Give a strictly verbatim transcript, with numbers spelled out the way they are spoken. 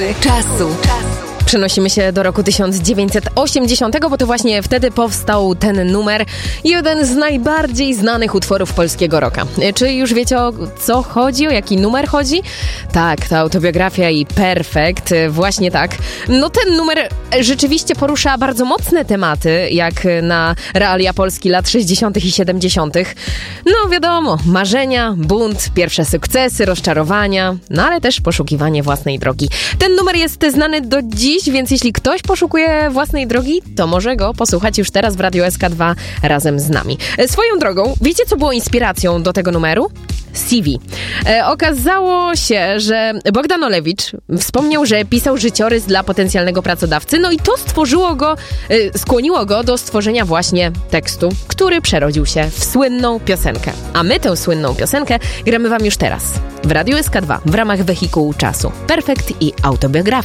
Czasu. Przenosimy się do roku tysiąc dziewięćset osiemdziesiątego, bo to właśnie wtedy powstał ten numer, jeden z najbardziej znanych utworów polskiego rocka. Czy już wiecie, o co chodzi, o jaki numer chodzi? Tak, ta autobiografia i Perfekt, właśnie tak. No ten numer rzeczywiście porusza bardzo mocne tematy, jak na realia Polski lat sześćdziesiątych i siedemdziesiątych. No wiadomo, marzenia, bunt, pierwsze sukcesy, rozczarowania, no ale też poszukiwanie własnej drogi. Ten numer jest znany do dziś, więc jeśli ktoś poszukuje własnej drogi, to może go posłuchać już teraz w Radiu S K dwa razem z nami. Swoją drogą, wiecie, co było inspiracją do tego numeru? C V. E, okazało się, że Bogdan Olewicz wspomniał, że pisał życiorys dla potencjalnego pracodawcy, no i to stworzyło go, e, skłoniło go do stworzenia właśnie tekstu, który przerodził się w słynną piosenkę. A my tę słynną piosenkę gramy wam już teraz w Radiu S K dwa w ramach wehikułu czasu. Perfekt i autobiografia.